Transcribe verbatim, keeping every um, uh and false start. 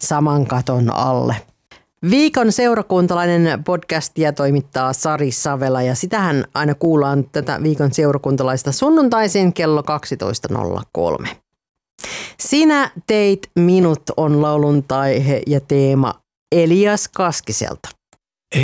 saman katon alle. Viikon seurakuntalainen podcastia toimittaa Sari Savela ja sitähän aina kuullaan tätä viikon seurakuntalaista sunnuntaisin kello kaksitoista nolla kolme. Sinä teit minut on laulun taihe ja teema Elias Kaskiselta.